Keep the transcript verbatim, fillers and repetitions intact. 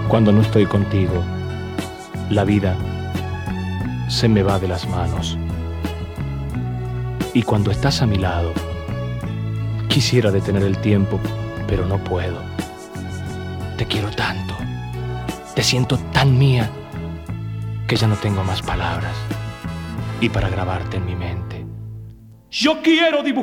Cuando no estoy contigo, la vida se me va de las manos. Y cuando estás a mi lado, quisiera detener el tiempo, pero no puedo. Te quiero tanto, te siento tan mía, que ya no tengo más palabras y para grabarte en mi mente. Yo quiero dibujar